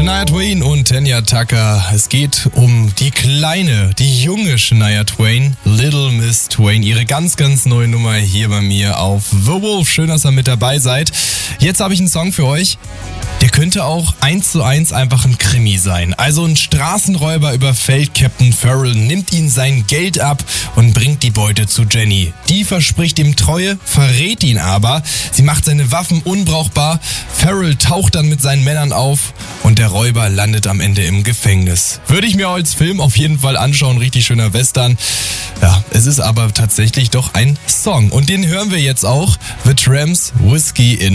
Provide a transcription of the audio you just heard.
Shania Twain und Tanya Tucker. Es geht um die junge Shania Twain, Little Miss Twain. Ihre ganz, ganz neue Nummer hier bei mir auf The Wolf. Schön, dass ihr mit dabei seid. Jetzt habe ich einen Song für euch. Der könnte auch 1:1 einfach ein Krimi sein. Also ein Straßenräuber überfällt Captain Farrell, nimmt ihm sein Geld ab und bringt die Beute zu Jenny. Die verspricht ihm Treue, verrät ihn aber. Sie macht seine Waffen unbrauchbar. Farrell taucht dann mit seinen Männern auf und der Räuber landet am Ende im Gefängnis. Würde ich mir als Film auf jeden Fall anschauen. Richtig schöner Western. Ja, es ist aber tatsächlich doch ein Song. Und den hören wir jetzt auch. The Tramps, Whiskey in